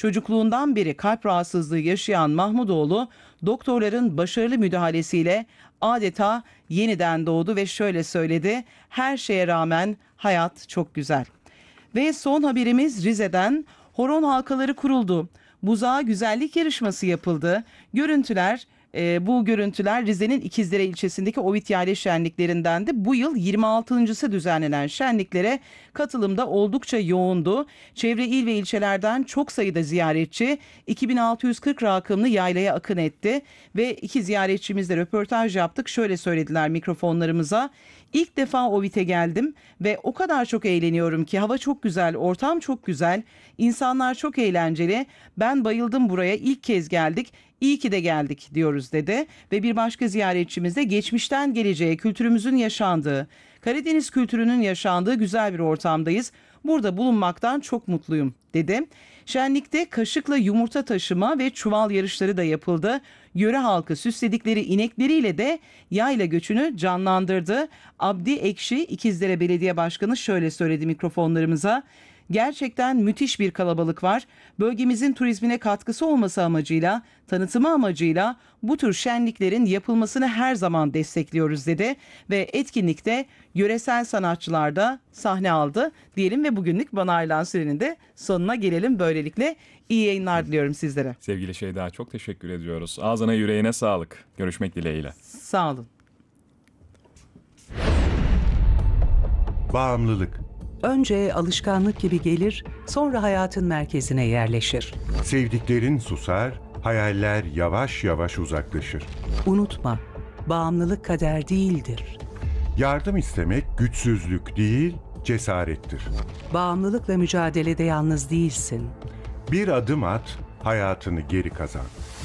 Çocukluğundan beri kalp rahatsızlığı yaşayan Mahmudoğlu, doktorların başarılı müdahalesiyle adeta yeniden doğdu ve şöyle söyledi: her şeye rağmen hayat çok güzel. Ve son haberimiz Rize'den. Horon halkaları kuruldu. Buzağa güzellik yarışması yapıldı. Bu görüntüler Rize'nin İkizdere ilçesindeki Ovit Yayla şenliklerindendi. Bu yıl 26.'sı düzenlenen şenliklere katılımda oldukça yoğundu. Çevre il ve ilçelerden çok sayıda ziyaretçi 2640 rakımlı yaylaya akın etti ve iki ziyaretçimizle röportaj yaptık. Şöyle söylediler mikrofonlarımıza: İlk defa Ovit'e geldim ve o kadar çok eğleniyorum ki hava çok güzel, ortam çok güzel, insanlar çok eğlenceli. Ben bayıldım buraya, ilk kez geldik. İyi ki de geldik diyoruz dedi. Ve bir başka ziyaretçimiz de geçmişten geleceğe kültürümüzün yaşandığı, Karadeniz kültürünün yaşandığı güzel bir ortamdayız. Burada bulunmaktan çok mutluyum dedi. Şenlikte kaşıkla yumurta taşıma ve çuval yarışları da yapıldı. Yöre halkı süsledikleri inekleriyle de yayla göçünü canlandırdı. Abdi Ekşi İkizdere Belediye Başkanı şöyle söyledi mikrofonlarımıza: gerçekten müthiş bir kalabalık var. Bölgemizin turizmine katkısı olması amacıyla, tanıtımı amacıyla bu tür şenliklerin yapılmasını her zaman destekliyoruz dedi. Ve etkinlikte yöresel sanatçılar da sahne aldı diyelim ve bugünlük bana ayrılan sürenin de sonuna gelelim. Böylelikle iyi yayınlar diliyorum sizlere. Sevgili Şeyda, çok teşekkür ediyoruz. Ağzına yüreğine sağlık. Görüşmek dileğiyle. Sağ olun. Bağımlılık. Önce alışkanlık gibi gelir, sonra hayatın merkezine yerleşir. Sevdiklerin susar, hayaller yavaş yavaş uzaklaşır. Unutma, bağımlılık kader değildir. Yardım istemek güçsüzlük değil, cesarettir. Bağımlılıkla mücadelede yalnız değilsin. Bir adım at, hayatını geri kazan.